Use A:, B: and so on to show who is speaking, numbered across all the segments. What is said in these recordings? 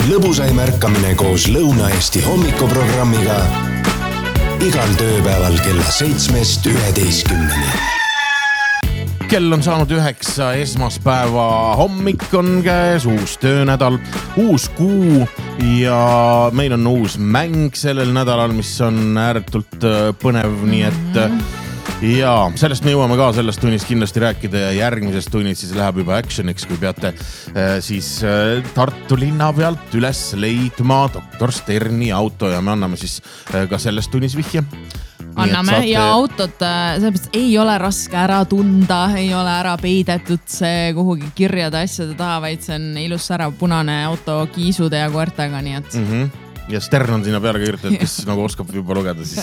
A: lõbusaim ärkamine koos Lõuna-Eesti hommikuprogrammiga igal tööpäeval kella 7–11.
B: Kell on saanud 9, esmaspäeva hommik on käes, uus töönädal, uus kuu ja meil on uus mäng sellel nädalal, mis on ääretult põnev, nii et ja sellest me jõuame ka sellest tunnist kindlasti rääkida ja järgmisest tunnist siis läheb juba actioniks, kui peate siis Tartu linna pealt üles leidma Dr. Sterni auto ja me anname siis ka sellest tunnis vihje.
C: Anname saate... ja autot sellepärast ei ole raske ära tunda, ei ole ära peidetud see kuhugi kirjade asjade taha, vaid see on ilus särav punane auto kiisude ja koertega, nii et...
B: Ja Stern on sinna peale kirjutatud, kes nagu oskab juba lugeda, siis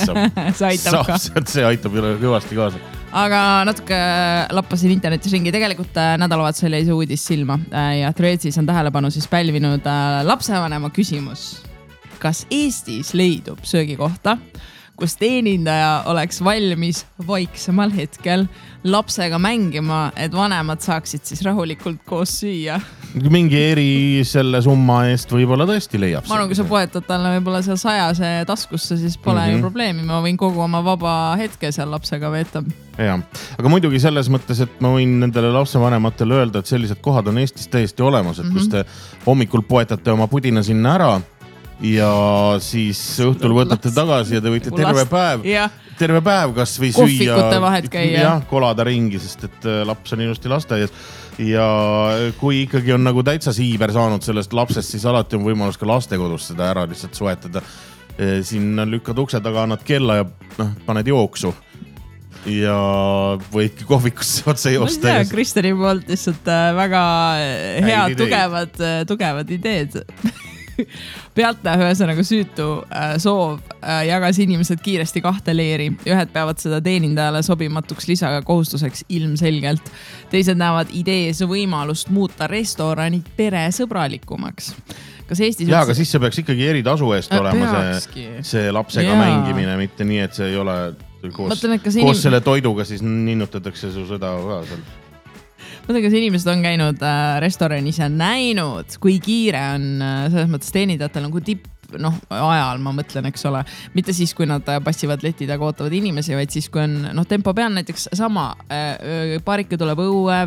B: see aitab kõvasti kaasa.
C: Aga natuke lappasin internetis ringi. Tegelikult nädalavahetusel jäi see uudis silma ja Threadsis on tähelepanu siis pälvinud lapsevanema küsimus. Kas Eestis leidub söögikohta, kus teenindaja oleks valmis vaiksemal hetkel lapsega mängima, et vanemad saaksid siis rahulikult koos süüa?
B: Mingi eri selle summa eest võib-olla tõesti leiab.
C: Ma arvan, kui sa poetad talle võib-olla seal 100 taskusse, siis pole ju probleemi. Ma võin kogu oma vaba hetke seal lapsega veeta.
B: Ja, aga muidugi selles mõttes, et ma võin nendele lapsevanematele öelda, et sellised kohad on Eestis täiesti olemas, et kus te hommikul poetate oma pudina sinna ära ja siis õhtul võtate tagasi ja te võite terve päev kas või süüa kolada ringi, sest et laps on ilusti lasteaias. Ja kui ikkagi on nagu täitsa siiber saanud sellest lapsest, siis alati on võimalus ka lastekodus seda ära lihtsalt soetada. Siin lükkad ukse taga, annad kella ja paned jooksu ja võidki kohvikusse otse joosta.
C: Kristjani poolt lihtsalt väga head, tugevad ideed. Pealtnäha ühesõnaga süütu soov jagas inimesed kiiresti 2 leeri. Ühed peavad seda teenindajale sobimatuks lisaga kohustuseks ilmselgelt. Teised näevad idees võimalust muuta restoranid peresõbralikumaks. Kas Eestis
B: aga siis see peaks ikkagi eritasu eest olema see lapsega mängimine, mitte nii, et see ei ole koos selle toiduga siis ninnutatakse su seda ka seal.
C: Mõtlen, kas inimesed on käinud restoranis ja näinud, kui kiire on selles mõttes teenindajatel nagu ajal, ma mõtlen, eks ole. Mitte siis, kui nad passivad leti taga ootavad inimesi, vaid siis, kui on tempo peal näiteks sama. Paarike tuleb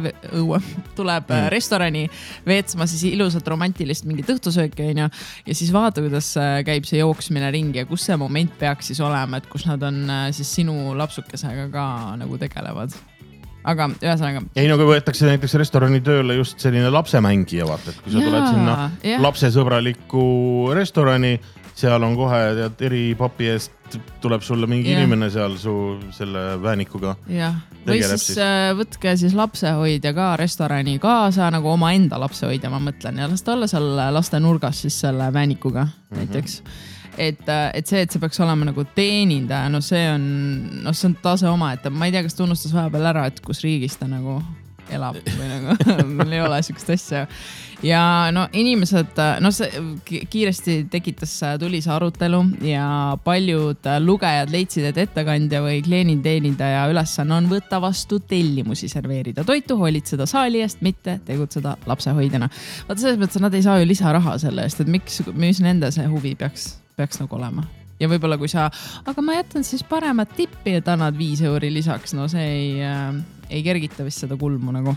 C: tuleb restorani veetsma siis ilusat romantilist mingit õhtusööki ja siis vaata, kuidas käib see jooksmine ringi ja kus see moment peaks siis olema, et kus nad on siis sinu lapsukesega ka nagu tegelevad. Aga ühesõnaga.
B: Ei, kui võetakse näiteks restorani tööle just selline lapsemängija, vaata, et kui sa tuled sinna lapsesõbralikku restorani, seal on kohe eri papi eest tuleb sulle mingi inimene seal su selle väänikuga.
C: Või siis võtke siis lapsehoidja ka restorani kaasa, nagu oma enda lapsehoidja, ma mõtlen, ja lasta olla seal laste nurgas siis selle väänikuga näiteks. Et see peaks olema nagu teenindaja, see on tase oma, et ma ei tea, kas tunnustas vahepeal ära, et kus riigis ta nagu elab või nagu, meil ei ole sellist asja. Ja inimesed, see kiiresti tekitas tulise arutelu ja paljud lugejad leidsid, et ettekandja või klienditeenindaja ülesanne on võtta vastu tellimusi, serveerida toitu, hoolitseda saali eest, mitte tegutseda lapsehoidjana. Vaata selles mõttes, et nad ei saa ju lisaraha selle eest, et mis nende see huvi peaks nagu olema. Ja võibolla kui aga ma jätan siis paremat tippi, et annad 5 euri lisaks, see ei kergita vist seda kulmu nagu.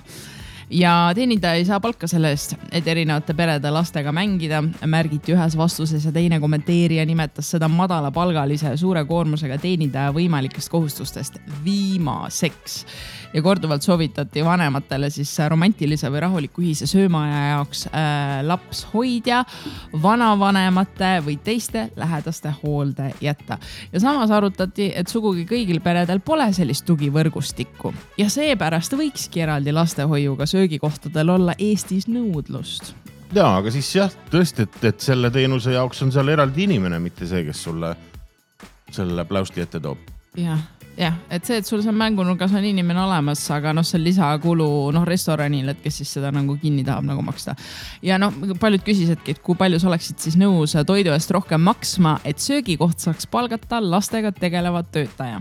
C: Ja teenindaja ei saa palka selle eest, et erinevate perede lastega mängida. Märgiti ühes vastuses ja teine kommenteerija nimetas seda madala palgalise suure koormusega teenindaja võimalikest kohustustest viimaseks. Ja korduvalt soovitati vanematele siis romantilise või rahuliku ühise söömaaja jaoks lapshoidja, vanavanemate või teiste lähedaste hoolde jätta. Ja samas arutati, et sugugi kõigil peredel pole sellist tugivõrgustikku. Ja seepärast võikski eraldi lastehoiuga söögikohtadel olla Eestis nõudlust.
B: Jaa, aga siis tõesti, et selle teenuse jaoks on seal eraldi inimene, mitte see, kes sulle selle pläusti ette toob.
C: Jah, et see, et sul seal mängunurgas on inimene olemas, aga see on lisakulu restoranil, et kes siis seda nagu kinni tahab nagu maksta. Ja paljud küsisidki, et kui palju sa oleksid siis nõus toidu eest rohkem maksma, et söögikoht saaks palgata lastega tegelevad töötaja.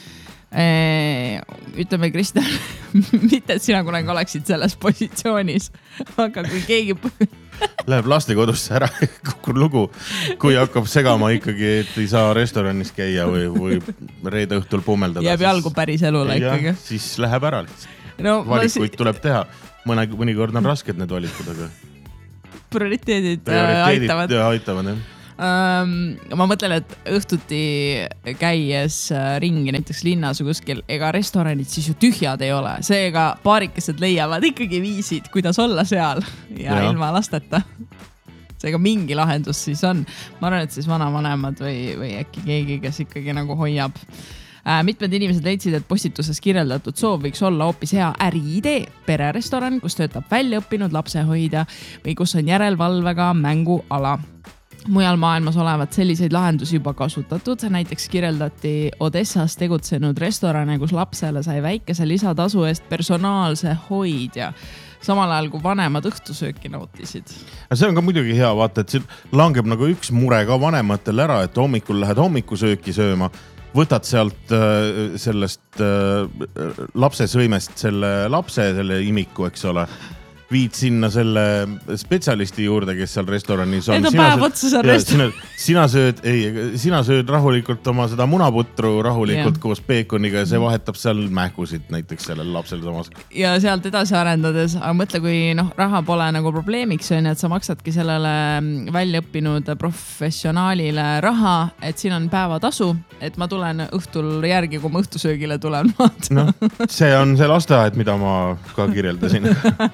C: Ütleme, Kristjan, mitte et sina kunagi oleksid selles positsioonis, aga kui keegi
B: läheb lastekodusse ära kogu lugu, kui hakkab segama ikkagi, et ei saa restoranis käia või reede õhtul pummeldada.
C: Jääb jalgu päris elule ikkagi.
B: Siis läheb ära lihtsalt.
C: No,
B: valikuid tuleb teha. Mõnikord on rasked need valikud, aga
C: prioriteedid aitavad.
B: Aitavad, jah.
C: Ma mõtlen, et õhtuti käies ringi näiteks linnas või kuskil, ega restoranid siis ju tühjad ei ole. Seega paarikesed leiavad ikkagi viisid, kuidas olla seal ja ilma lasteta. Seega mingi lahendus siis on. Ma arvan, et siis vanavanemad või äkki keegi, kes ikkagi nagu hoiab. Mitmed inimesed leidsid, et postituses kirjeldatud soov võiks olla hoopis hea äriidee. Pererestoran, kus töötab väljaõppinud lapsehoidja või kus on järelvalvega mänguala. Mujal maailmas olevat selliseid lahendusi juba kasutatud. Näiteks kirjeldati Odessas tegutsenud restorane, kus lapsele sai väikese lisatasu eest personaalse hoidja. Samal ajal kui vanemad õhtusööki nautisid.
B: See on ka muidugi hea vaata, et siin langeb nagu üks mure ka vanematel ära, et hommikul lähed hommikusööki sööma. Võtad sealt sellest lapsesõimest selle imiku, eks ole. Viid sinna selle spetsialisti juurde, kes seal restoranis on.
C: Need on päev otsa seal restoranis.
B: Sina sööd rahulikult oma seda munaputru rahulikult koos peekoniga ja see vahetab seal mähkusid näiteks sellel lapsel samas.
C: Ja sealt edasi arendades, aga mõtle, kui raha pole nagu probleemiks on, et sa maksadki sellele väljaõppinud professionaalile raha, et siin on päevatasu, et ma tulen õhtul järgi, kui ma õhtusöögile tulen.
B: No, see on see lasteaed, mida ma ka kirjeldasin.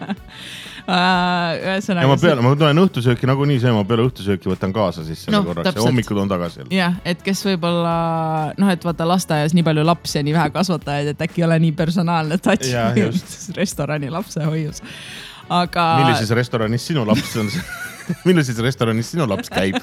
B: Ja ma tulen õhtusööki nagunii sööma, peale õhtusööki võtan kaasa siis selle korraks ja hommikud on tagasi.
C: Jah, et kes võib-olla, et vaata lasteaias nii palju lapsi ja nii vähe kasvatajaid, et äkki ole nii personaalne touch restorani lapsehoius. Aga...
B: Millises restoranis sinu laps on? Millises restoranis sinu laps käib?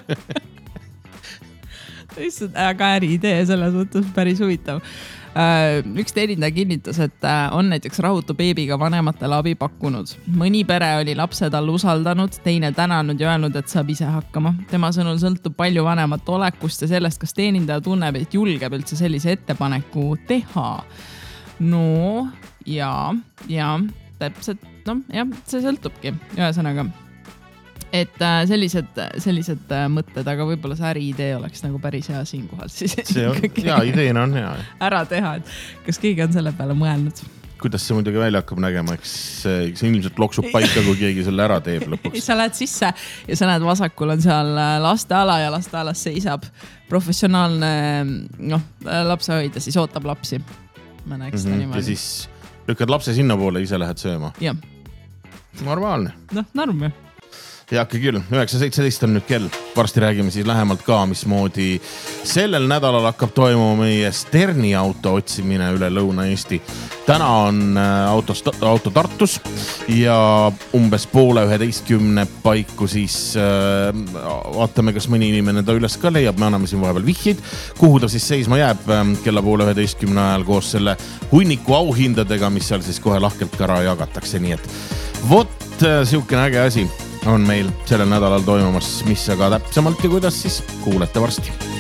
C: Aga äriidee selles mõttes päris huvitav. Üks teenindaja kinnitas, et on näiteks rahutu beebiga vanematele abi pakkunud. Mõni pere oli lapse tal usaldanud, teine tänanud ja öelnud, et saab ise hakkama. Tema sõnul sõltub palju vanemate olekust ja sellest, kas teenindaja tunneb, et julgeb üldse sellise ettepaneku teha. No, ja täpselt, see sõltubki ühesõnaga. Et sellised mõtted, aga võib-olla see äriidee oleks nagu päris hea siinkohal.
B: Jaa, ideena on hea.
C: Ära teha, et kas keegi on selle peale mõelnud?
B: Kuidas see muidugi välja hakkab nägema, eks ilmselt loksub paika, kui keegi selle ära teeb lõpuks.
C: Sa lähed sisse ja sa näed vasakul on seal lasteala ja lastealas seisab professionaalne lapsehoidja, siis ootab lapsi. Ma näeks seda niimoodi.
B: Ja siis lükkad lapse sinna poole, ise lähed sööma.
C: Jah.
B: Normaalne.
C: Norm.
B: Jaake küll, 9.17 on nüüd kell. Varsti räägime siis lähemalt ka, mismoodi sellel nädalal hakkab toimuma meie Sterni auto otsimine üle Lõuna-Eesti. Täna on auto Tartus ja umbes 10:30 paiku siis vaatame, kas mõni inimene ta üles ka leiab. Me anname siin vahepeal vihjeid, kuhu ta siis seisma jääb kella 10:30 ajal koos selle hunniku auhindadega, mis seal siis kohe lahkelt ka ära jagatakse. Nii et vot siukene äge asi on meil sellel nädalal toimumas, mis aga täpsemalt ja kuidas siis kuulete varsti.